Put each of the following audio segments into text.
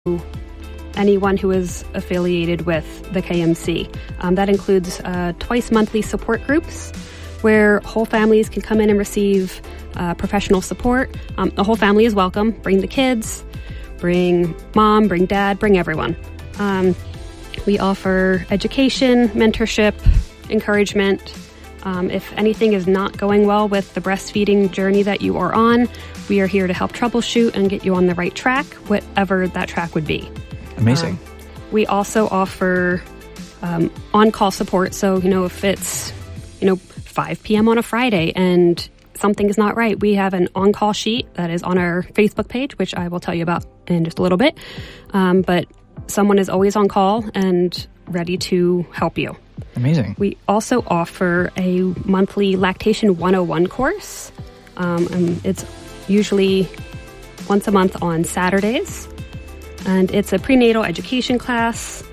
anyone who is affiliated with the KMC. That includes twice monthly support groups where whole families can come in and receive professional support. The whole family is welcome. Bring the kids, bring mom, bring dad, bring everyone. We offer education, mentorship, encouragement. If anything is not going well with the breastfeeding journey that you are on, we are here to help troubleshoot and get you on the right track, whatever that track would be. Amazing. We also offer on-call support. So, if it's, 5 p.m. on a Friday and something is not right, we have an on-call sheet that is on our Facebook page, which I will tell you about in just a little bit. But someone is always on call and ready to help you. Amazing. We also offer a monthly Lactation 101 course. And it's usually once a month on Saturdays. And it's a prenatal education class.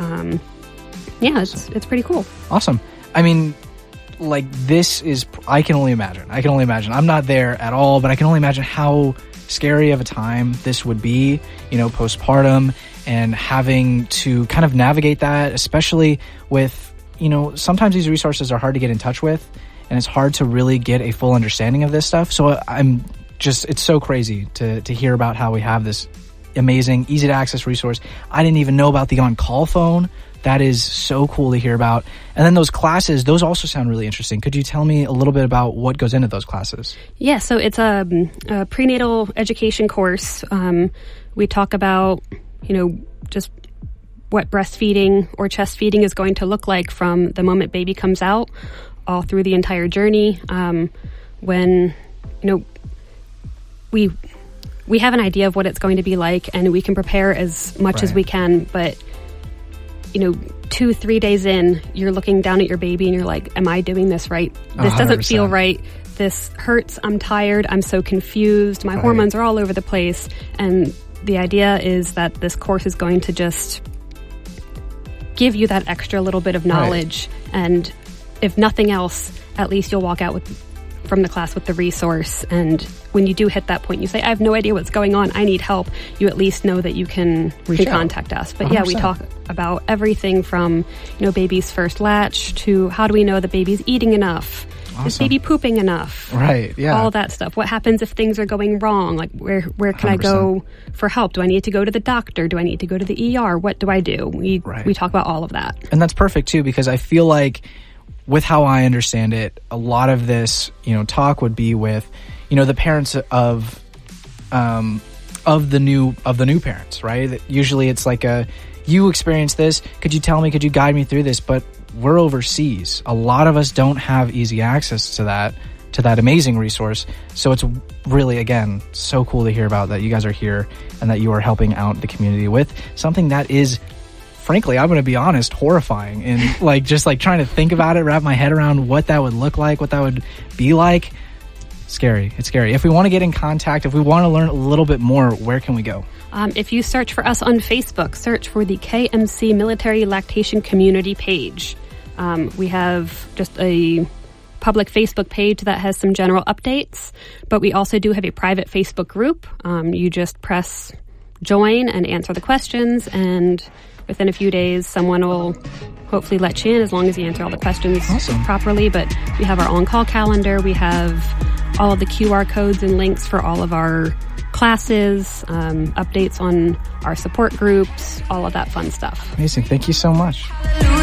It's pretty cool. Awesome. I mean, this is, I can only imagine. I'm not there at all, but I can only imagine how scary of a time this would be, postpartum, and having to kind of navigate that, especially with, sometimes these resources are hard to get in touch with, and it's hard to really get a full understanding of this stuff. So it's so crazy to hear about how we have this amazing, easy to access resource. I didn't even know about the on-call phone. That is so cool to hear about. And then those classes, those also sound really interesting. Could you tell me a little bit about what goes into those classes? Yeah, so it's a prenatal education course. We talk about, just what breastfeeding or chest feeding is going to look like from the moment baby comes out all through the entire journey. When, we have an idea of what it's going to be like, and we can prepare as much as we can, but 2-3 days in, you're looking down at your baby and you're like, am I doing this right? This 100%. Doesn't feel right. This hurts. I'm tired. I'm so confused. My hormones are all over the place. And the idea is that this course is going to just give you that extra little bit of knowledge. And if nothing else, at least you'll walk out from the class with the resource. And when you do hit that point, you say, I have no idea what's going on. I need help. You at least know that you can contact us. But 100%. We talk about everything from, baby's first latch to how do we know the baby's eating enough? Awesome. Is baby pooping enough? Right, yeah. All that stuff. What happens if things are going wrong? Like, where can 100%. I go for help? Do I need to go to the doctor? Do I need to go to the ER? What do I do? We talk about all of that. And that's perfect, too, because I feel like with how I understand it, a lot of this, talk would be with, the parents of the new parents, right? That usually it's like you experienced this. Could you tell me? Could you guide me through this? But we're overseas. A lot of us don't have easy access to that amazing resource. So it's really, again, so cool to hear about that you guys are here and that you are helping out the community with something that is, frankly, I'm going to be honest, horrifying. And just trying to think about it, wrap my head around what that would look like, what that would be like. Scary. It's scary. If we want to get in contact, if we want to learn a little bit more, where can we go? If you search for us on Facebook, search for the KMC Military Lactation Community page. We have just a public Facebook page that has some general updates, but we also do have a private Facebook group. You just press join and answer the questions, and within a few days, someone will hopefully let you in as long as you answer all the questions properly. But we have our on-call calendar. We have all of the QR codes and links for all of our classes, updates on our support groups, all of that fun stuff. Amazing. Thank you so much.